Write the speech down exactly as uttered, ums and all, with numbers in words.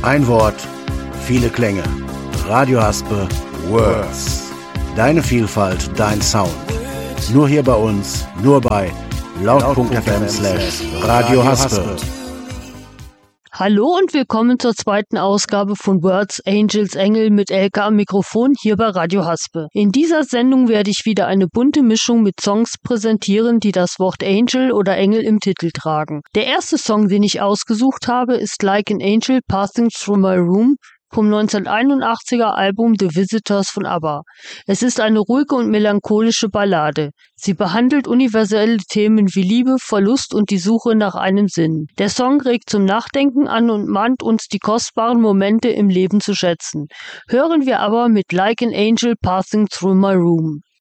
Ein Wort, viele Klänge. Radio Haspe, Words. Deine Vielfalt, dein Sound. Nur hier bei uns, nur bei laut.fm slash Radio Haspe. Hallo und willkommen zur zweiten Ausgabe von Words, Angels, Engel mit Elke am Mikrofon hier bei Radio Haspe. In dieser Sendung werde ich wieder eine bunte Mischung mit Songs präsentieren, die das Wort Angel oder Engel im Titel tragen. Der erste Song, den ich ausgesucht habe, ist Like an Angel Passing Through My Room vom neunzehnhunderteinundachtziger Album The Visitors von ABBA. Es ist eine ruhige und melancholische Ballade. Sie behandelt universelle Themen wie Liebe, Verlust und die Suche nach einem Sinn. Der Song regt zum Nachdenken an und mahnt uns, die kostbaren Momente im Leben zu schätzen. Hören wir aber mit Like an Angel Passing Through My Room.